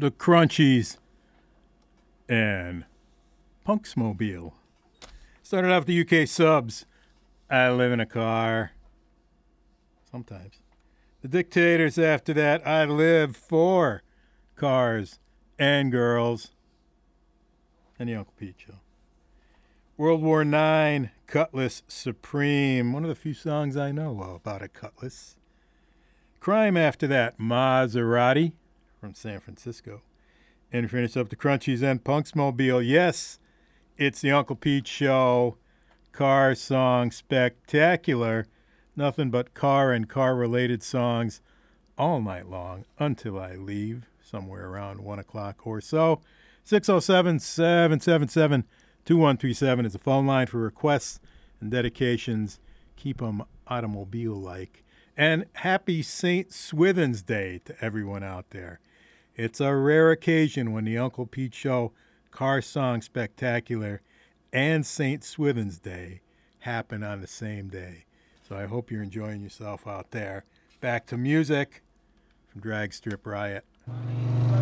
the Crunchies, and Punksmobile. Started off the UK subs. I live in a car. Sometimes. The Dictators after that. I live for cars and girls. And the Uncle Pete Show. World War IX, Cutlass Supreme. One of the few songs I know about a Cutlass. Crime after that. Maserati from San Francisco. And finish up the Crunchies and Punksmobile. Yes, it's the Uncle Pete Show. Car song spectacular. Nothing but car and car-related songs all night long until I leave, somewhere around 1 o'clock or so. 607-777-2137 is the phone line for requests and dedications. Keep them automobile-like. And happy St. Swithin's Day to everyone out there. It's a rare occasion when the Uncle Pete Show Car Song Spectacular and St. Swithin's Day happen on the same day. So I hope you're enjoying yourself out there. Back to music from Drag Strip Riot.